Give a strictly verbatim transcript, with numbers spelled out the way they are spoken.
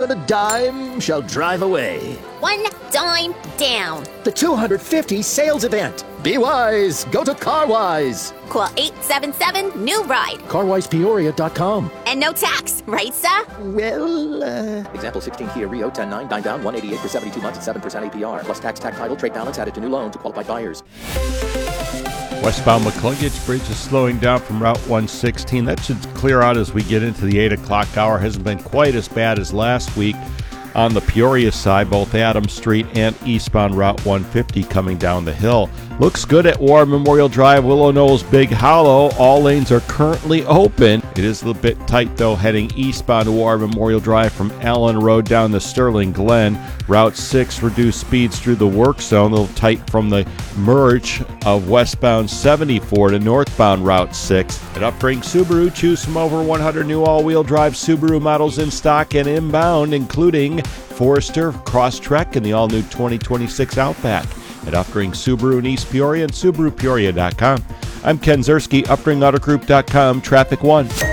on a dime shall drive away. One dime down. The two hundred fifty sales event. Be wise. Go to CarWise. Call eight seven seven, new ride. car wise peoria dot com. And no tax, right, sir? Well, uh... Example sixteen Kia Rio, ten nine, nine down, one eighty-eight for seventy-two months at seven percent A P R. Plus tax, tag title, trade balance added to new loan to qualified buyers. Westbound McCluggage Bridge is slowing down from Route one sixteen. That should clear out as we get into the eight o'clock hour. Hasn't been quite as bad as last week. On the Peoria side, both Adams Street and eastbound Route one fifty coming down the hill. Looks good at War Memorial Drive, Willow Knolls, Big Hollow. All lanes are currently open. It is a little bit tight, though, heading eastbound to War Memorial Drive from Allen Road down to Sterling Glen. Route six reduced speeds through the work zone. A little tight from the merge of westbound seventy-four to northbound Route six. At Upbring Subaru, choose from over one hundred new all-wheel drive Subaru models in stock and inbound, including Forester, Crosstrek, and the all-new twenty twenty-six Outback. At Upbring Subaru in East Peoria and Subaru Peoria dot com. I'm Ken Zerski, Upbring Auto Group dot com, Traffic One.